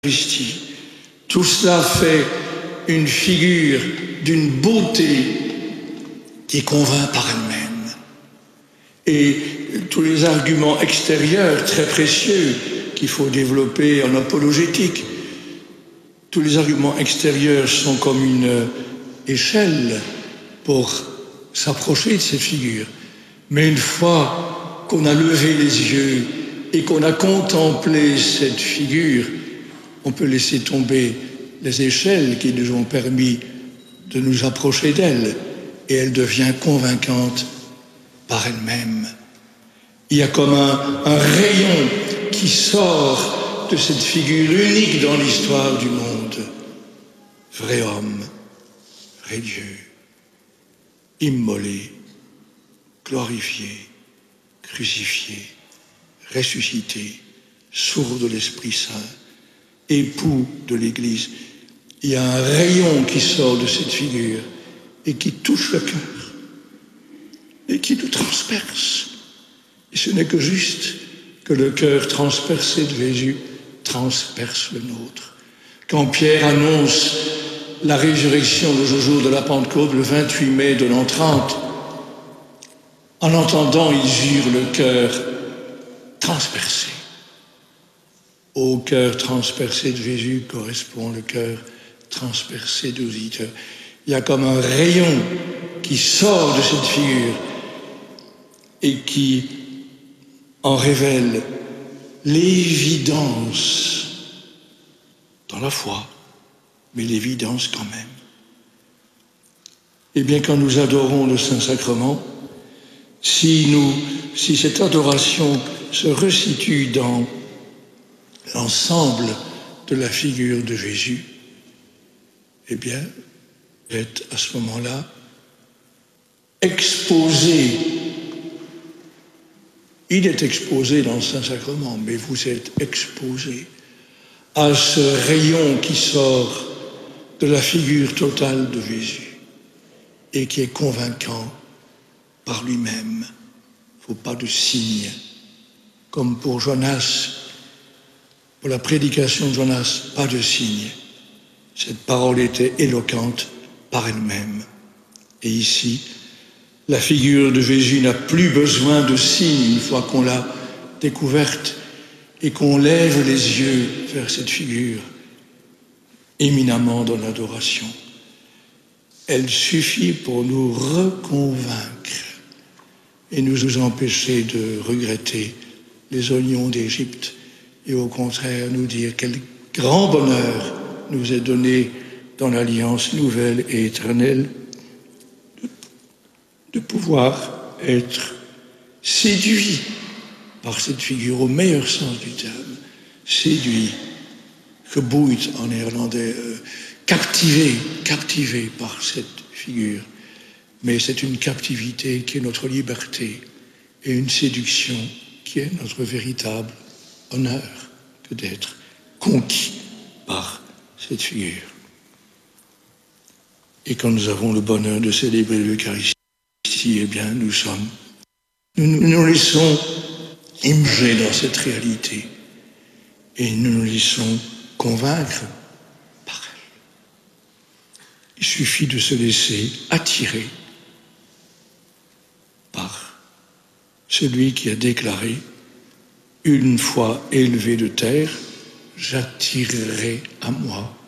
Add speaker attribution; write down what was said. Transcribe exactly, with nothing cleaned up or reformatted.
Speaker 1: l'Eucharistie. Tout cela fait une figure d'une beauté qui convainc par elle-même. Et tous les arguments extérieurs très précieux qu'il faut développer en apologétique, tous les arguments extérieurs sont comme une échelle pour s'approcher de cette figure. Mais une fois qu'on a levé les yeux et qu'on a contemplé cette figure, on peut laisser tomber les échelles qui nous ont permis de nous approcher d'elle, et elle devient convaincante par elle-même. Il y a comme un, un rayon qui sort de cette figure unique dans l'histoire du monde. Vrai homme, vrai Dieu, immolé, glorifié, crucifié, ressuscité, sourd de l'Esprit Saint, époux de l'Église. Il y a un rayon qui sort de cette figure et qui touche le cœur et qui nous transperce. Et ce n'est que juste que le cœur transpercé de Jésus transperce le nôtre. Quand Pierre annonce la résurrection le jour de la Pentecôte, le vingt-huit mai de l'an trente, en entendant, il jure le cœur transpercé. Au cœur transpercé de Jésus correspond le cœur transpercé de l'auditeur. Il y a comme un rayon qui sort de cette figure et qui en révèle l'évidence dans la foi, mais l'évidence quand même. Eh bien, quand nous adorons le Saint-Sacrement, si, nous, si cette adoration se resitue dans l'ensemble de la figure de Jésus, eh bien, vous êtes à ce moment-là exposé. Il est exposé dans le Saint-Sacrement, mais vous êtes exposé à ce rayon qui sort de la figure totale de Jésus et qui est convaincant par lui-même. Il ne faut pas de signe, comme pour Jonas. Pour la prédication de Jonas, pas de signe. Cette parole était éloquente par elle-même. Et ici, la figure de Jésus n'a plus besoin de signe une fois qu'on l'a découverte et qu'on lève les yeux vers cette figure éminemment dans l'adoration. Elle suffit pour nous reconvaincre et nous empêcher de regretter les oignons d'Égypte et au contraire nous dire quel grand bonheur nous est donné dans l'alliance nouvelle et éternelle de pouvoir être séduit par cette figure au meilleur sens du terme, séduit, geboeid en néerlandais, euh, captivé, captivé par cette figure. Mais c'est une captivité qui est notre liberté et une séduction qui est notre véritable honneur que d'être conquis par cette figure. Et quand nous avons le bonheur de célébrer l'Eucharistie, eh bien, nous sommes, nous nous, nous laissons immerger dans cette réalité et nous nous laissons convaincre par elle. Il suffit de se laisser attirer par celui qui a déclaré: une fois élevé de terre, j'attirerai à moi